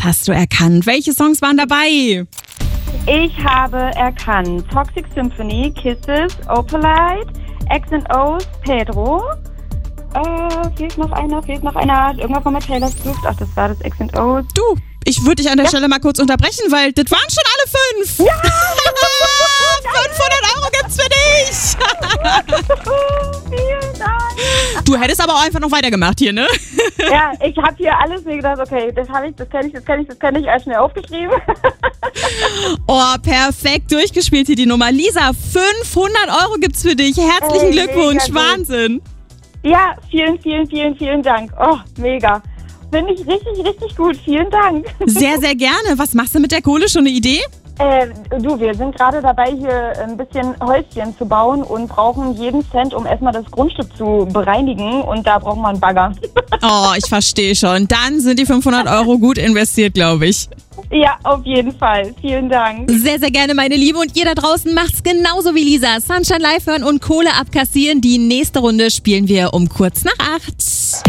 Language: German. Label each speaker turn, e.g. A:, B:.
A: hast du erkannt? Welche Songs waren dabei?
B: Ich habe erkannt Toxic Symphony, Kisses, Opalite, X&O's, Pedro. Fehlt noch einer. Irgendwas von mit Taylor Swift. Ach, das war das X&O's.
A: Du, ich würde dich an der Stelle mal kurz unterbrechen, weil das waren schon alle 5.
B: Ja!
A: 500 Euro gibt's für dich.
B: Vielen Dank.
A: Du hättest aber auch einfach noch weitergemacht hier, ne?
B: Ja, ich habe hier alles mir gedacht, okay, das kenne ich, alles schnell aufgeschrieben.
A: Oh, perfekt durchgespielt hier die Nummer. Lisa, 500 Euro gibt's für dich. Herzlichen Glückwunsch,
B: mega gut.
A: Wahnsinn.
B: Ja, vielen Dank. Oh, mega. Finde ich richtig gut. Vielen Dank.
A: Sehr, sehr gerne. Was machst du mit der Kohle? Schon eine Idee?
B: Wir sind gerade dabei, hier ein bisschen Häuschen zu bauen und brauchen jeden Cent, um erstmal das Grundstück zu bereinigen. Und da brauchen wir einen Bagger.
A: Oh, ich verstehe schon. Dann sind die 500 Euro gut investiert, glaube ich.
B: Ja, auf jeden Fall. Vielen Dank.
A: Sehr, sehr gerne, meine Liebe. Und ihr da draußen macht's genauso wie Lisa. Sunshine Live hören und Kohle abkassieren. Die nächste Runde spielen wir um kurz nach 8.